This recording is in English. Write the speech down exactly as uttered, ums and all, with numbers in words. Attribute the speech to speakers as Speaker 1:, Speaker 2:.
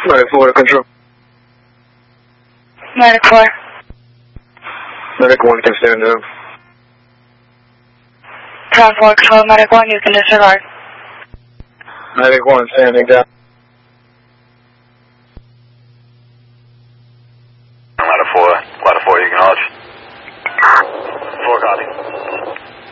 Speaker 1: Medic four to control.
Speaker 2: Medic four.
Speaker 1: Medic one can stand down.
Speaker 2: Ground four, control, Medic one, you can disregard.
Speaker 1: Medic one standing down.